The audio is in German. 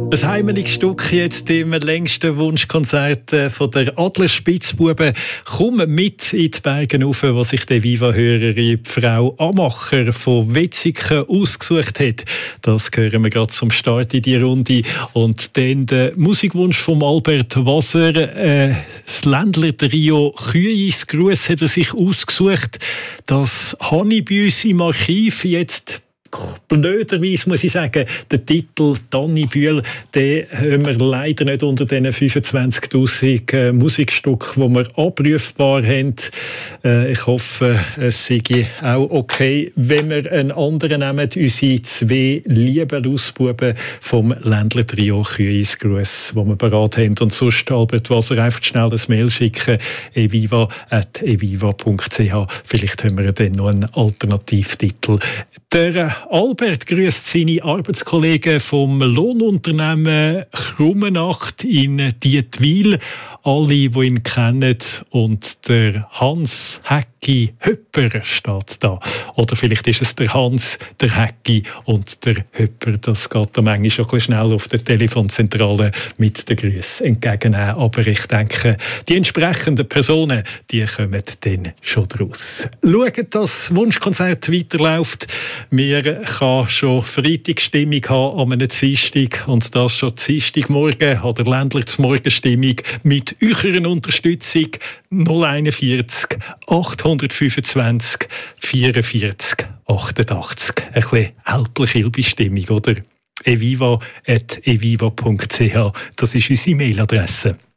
Das heimliche Stück jetzt im längsten Wunschkonzert von der Adler Spitzbuben. Komm mit in die Berge rauf, was sich der Viva-Hörerin Frau Amacher von Wetzikon ausgesucht hat. Das hören wir gerade zum Start in die Runde. Und dann der Musikwunsch von Albert Wasser. Das Ländler-Trio «Kühis Gruß» hat er sich ausgesucht. Das habe ich bei uns im Archiv jetzt blöderweise muss ich sagen, der Titel «Danny Bühl», den haben wir leider nicht unter diesen 25'000 Musikstücken, die wir abrufbar haben. Ich hoffe, es sei auch okay, wenn wir einen anderen nehmen, unsere zwei lieben Lausbuben vom Ländler-Trio «Kühis Gruß», die wir bereit haben. Und sonst, Albert Wasser, einfach schnell ein Mail schicken, eviva@eviva.ch. Vielleicht haben wir dann noch einen Alternativtitel. Der Albert grüßt seine Arbeitskollegen vom Lohnunternehmen Krummenacht in Dietwil. Alle, die ihn kennen. Und der Hans Häcki Höpper steht da. Oder vielleicht ist es der Hans, der Häcki und der Höpper. Das geht da manchmal schon ein bisschen schnell auf der Telefonzentrale mit den Grüßen entgegennehmen. Aber ich denke, die entsprechenden Personen, die kommen dann schon draus. Schaut, dass das Wunschkonzert weiterläuft. Wir können schon Freitagsstimmung haben an einem Dienstag. Und das schon Dienstagmorgen hat der Ländler zur Morgenstimmung mit eurer Unterstützung 041 825 44 88. Ein bisschen ältliche Stimmung, oder? eviva@eviva.ch. Das ist unsere Mailadresse.